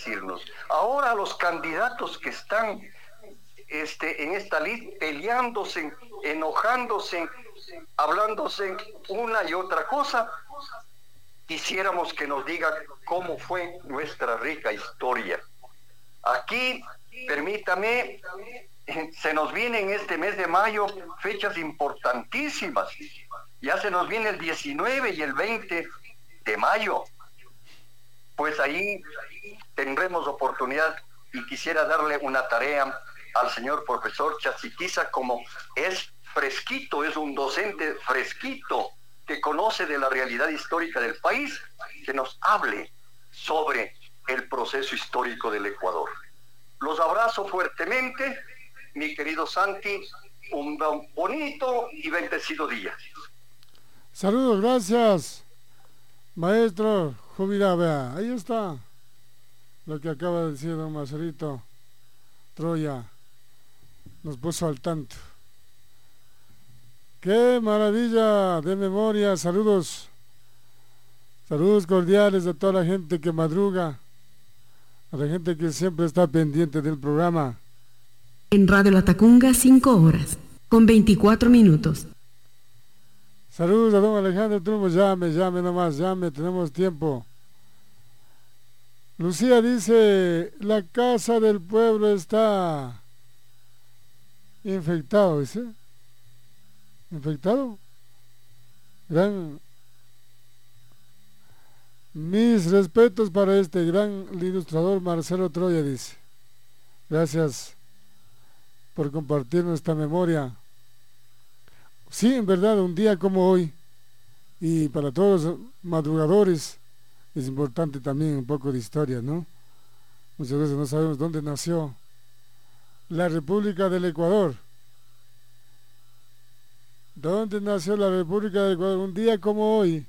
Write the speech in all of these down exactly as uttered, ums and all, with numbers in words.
decirnos. Ahora los candidatos que están este, en esta lista peleándose, enojándose, hablándose una y otra cosa, quisiéramos que nos digan cómo fue nuestra rica historia. Aquí, permítame, se nos vienen este mes de mayo fechas importantísimas. Ya se nos viene el diecinueve y el veinte de mayo. Pues ahí tendremos oportunidad y quisiera darle una tarea al señor profesor Chaziquiza, como es fresquito, es un docente fresquito que conoce de la realidad histórica del país, que nos hable sobre el proceso histórico del Ecuador. Los abrazo fuertemente, mi querido Santi, un bonito y bendecido día. Saludos, gracias, maestro jubilado. Vea, ahí está lo que acaba de decir don Marcelito Troya, nos puso al tanto. ¡Qué maravilla de memoria! Saludos, saludos cordiales a toda la gente que madruga, a la gente que siempre está pendiente del programa. En Radio Latacunga, cinco horas, con veinticuatro minutos. Saludos a don Alejandro Trumbo, llame, llame nomás, llame, tenemos tiempo. Lucía dice, la casa del pueblo está infectado, dice. ¿Infectado? Gran... Mis respetos para este gran ilustrador Marcelo Troya, dice. Gracias por compartir nuestra memoria. Sí, en verdad, un día como hoy, y para todos los madrugadores, es importante también un poco de historia, ¿no? Muchas veces no sabemos dónde nació la República del Ecuador. ¿Dónde nació la República del Ecuador? Un día como hoy,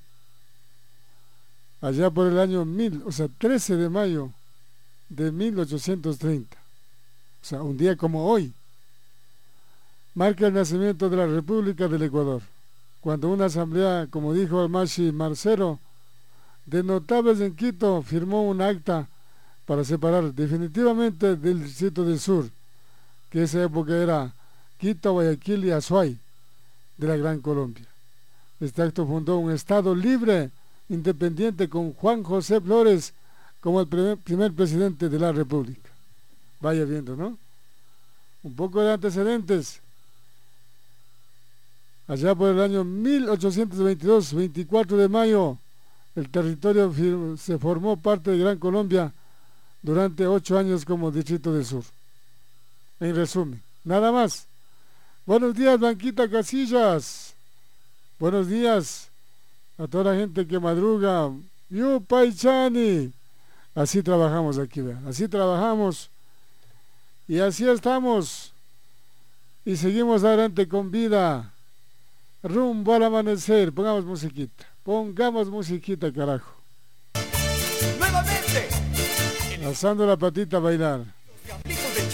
allá por el año mil, o sea, trece de mayo de mil ochocientos treinta. O sea, un día como hoy, marca el nacimiento de la República del Ecuador, cuando una asamblea, como dijo el Machi Marcelo, de notables en Quito, firmó un acta para separar definitivamente del Distrito del Sur, que esa época era Quito, Guayaquil y Azuay, de la Gran Colombia. Este acto fundó un Estado libre, independiente, con Juan José Flores como el primer, primer presidente de la República. Vaya viendo, ¿no? Un poco de antecedentes. Allá por el año mil ochocientos veintidós, veinticuatro de mayo, el territorio se formó parte de Gran Colombia durante ocho años como Distrito del Sur. En resumen, nada más. Buenos días, Blanquita Casillas. Buenos días a toda la gente que madruga. Yo, Paichani. Así trabajamos aquí, vean. Así trabajamos. Y así estamos. Y seguimos adelante con vida. Rumbo al amanecer. Pongamos musiquita. Pongamos musiquita, carajo. Nuevamente. Alzando la patita a bailar.